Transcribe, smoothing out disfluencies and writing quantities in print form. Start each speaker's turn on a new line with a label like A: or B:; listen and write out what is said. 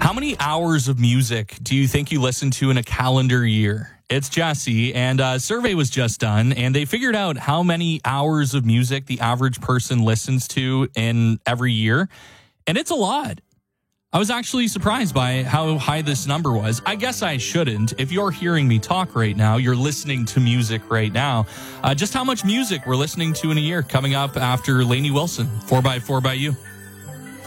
A: How many hours of music do you think you listen to in a calendar year? It's Jesse, and a survey was just done, and they figured out how many hours of music the average person listens to in every year, and it's a lot. I was actually surprised by how high this number was. I guess I shouldn't. If you're hearing me talk right now, you're listening to music right now. Just how much music we're listening to in a year coming up after Lainey Wilson, 4x4 by You.